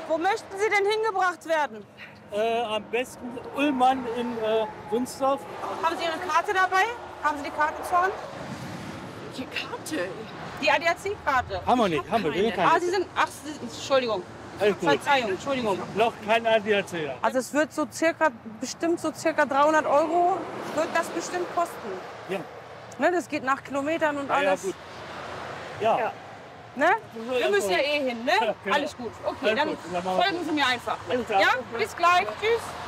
Wo möchten Sie denn hingebracht werden? Am besten Ullmann in Wunsdorf. Haben Sie Ihre Karte dabei? Haben Sie die Karte zur Hand? Die Karte? Die ADAC-Karte? Haben wir nicht, haben wir keine. Ah, Sie sind, ach, Entschuldigung. Alles gut. Verzeihung, Entschuldigung. Noch kein ADAC. Also es wird so bestimmt so circa 300 € wird das bestimmt kosten. Ja. Ne, das geht nach Kilometern und Ja, alles. gut. Ja. Ne? Ja, Wir müssen so. ja eh hin, ne? Ja, genau. Alles gut. Okay, Alles dann gut, dann machen wir folgen Sie mir einfach. Alles klar. Ja, bis gleich. Tschüss.